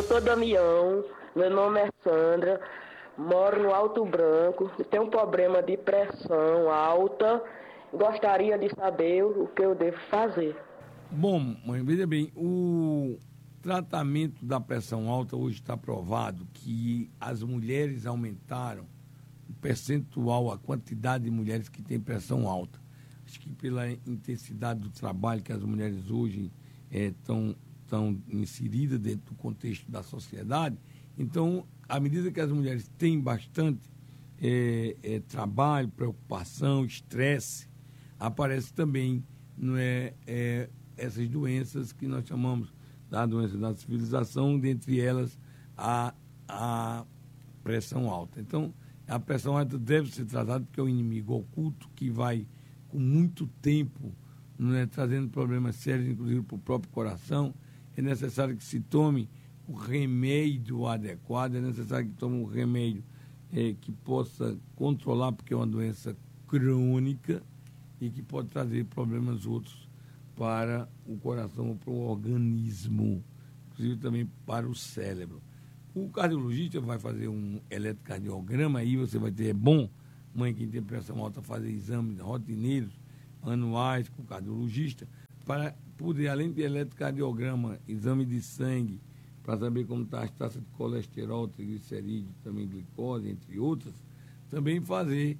Doutor Damião, meu nome é Sandra, moro no Alto Branco, tenho um problema de pressão alta, gostaria de saber o que eu devo fazer. Bom, mãe, veja bem, o tratamento da pressão alta hoje está provado que as mulheres aumentaram o percentual, a quantidade de mulheres que têm pressão alta. Acho que pela intensidade do trabalho que as mulheres hoje estão inseridas dentro do contexto da sociedade. Então, à medida que as mulheres têm bastante trabalho, preocupação, estresse, aparece também essas doenças que nós chamamos da doença da civilização, dentre elas a pressão alta. Então, a pressão alta deve ser tratada porque é um inimigo oculto que vai com muito tempo trazendo problemas sérios, inclusive para o próprio coração. É necessário que se tome o remédio adequado, é necessário que tome um remédio que possa controlar, porque é uma doença crônica e que pode trazer problemas outros para o coração ou para o organismo, inclusive também para o cérebro. O cardiologista vai fazer um eletrocardiograma, aí você vai ter, mãe que tem pressão alta, fazer exames rotineiros, anuais com o cardiologista, para poder, além de eletrocardiograma, exame de sangue, para saber como está as taxas de colesterol, triglicerídeos, também glicose, entre outras, também fazer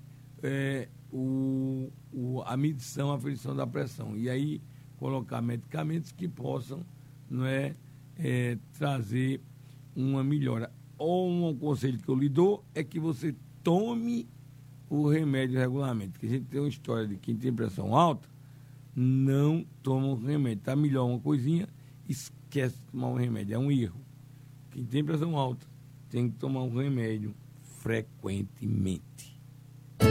a medição, a aferição da pressão. E aí colocar medicamentos que possam trazer uma melhora. Ou um conselho que eu lhe dou é que você tome o remédio regularmente. Porque a gente tem uma história de quem tem pressão alta, não toma o remédio. Está melhor uma coisinha, esquece de tomar um remédio. É um erro. Quem tem pressão alta tem que tomar um remédio frequentemente.